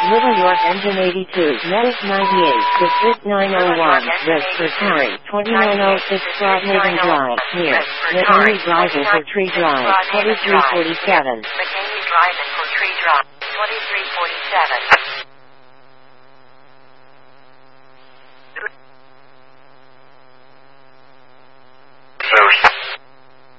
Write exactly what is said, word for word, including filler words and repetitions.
Little York Engine eighty-two, Medic ninety-eight, District nine oh one, West for Terry, twenty-nine oh six Broadhaven Drive, near McKinney Drive and for Tree Drive, twenty-three forty-seven. McKinney Drive and for Tree Drive, twenty-three forty-seven.